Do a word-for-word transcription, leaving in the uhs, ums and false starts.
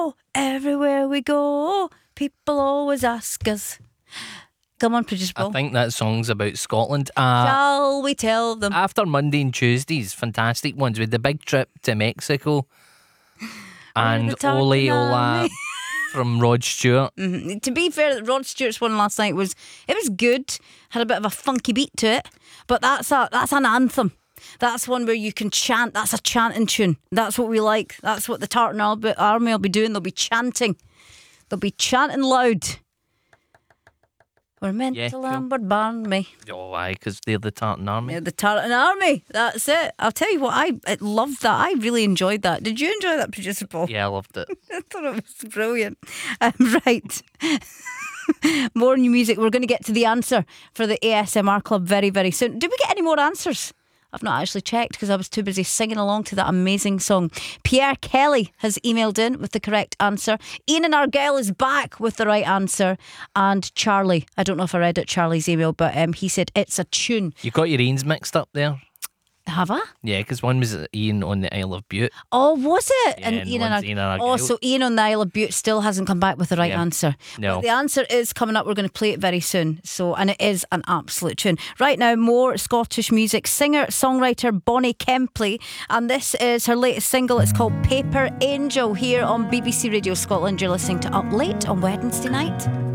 Everywhere we go, people always ask us. Come on, producer Paul. I think that song's about Scotland. Uh, Shall we tell them? after Monday and Tuesdays, fantastic ones with the big trip to Mexico and the Ole Tartan Ola Army. from Rod Stewart. Mm-hmm. To be fair, Rod Stewart's one last night was it was good. Had a bit of a funky beat to it, but that's a that's an anthem. That's one where you can chant. That's a chanting tune. That's what we like. That's what the Tartan Army will be doing. They'll be chanting. They'll be chanting loud. We're meant Yeah, to cool. Lambert Barn me. Oh, aye, because they're the Tartan Army. Yeah, the Tartan Army. That's it. I'll tell you what, I, I loved that. I really enjoyed that. Did you enjoy that, producer Paul? Yeah, I loved it. I thought it was brilliant. Um, right. More new music. We're going to get to the answer for the A S M R Club very, very soon. Did we get any more answers? I've not actually checked because I was too busy singing along to that amazing song. Pierre Kelly has emailed in with the correct answer. Ian and Argyle is back with the right answer. And Charlie, I don't know if I read it, Charlie's email, but um, he said it's a tune. You got your Ians mixed up there? Have I? Yeah, because one was Ian on the Isle of Bute. Oh, was it? Yeah, and and Ian one's and Ian Ar- and Oh, Argyle. so Ian on the Isle of Bute still hasn't come back with the right Yeah. answer. No. But the answer is coming up. We're going to play it very soon. So, and it is an absolute tune. Right now, more Scottish music. Singer, songwriter Bonnie Kempley, and this is her latest single. It's called Paper Angel here on B B C Radio Scotland. You're listening to Up Late on Wednesday night.